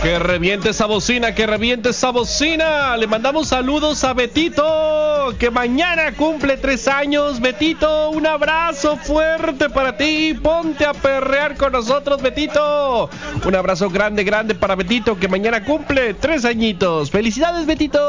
Que reviente esa bocina, que reviente esa bocina. Le mandamos saludos a Betito, que mañana cumple 3 años. Betito, un abrazo fuerte para ti. Ponte a perrear con nosotros, Betito. Un abrazo grande, grande para Betito, que mañana cumple 3 añitos. Felicidades, Betito.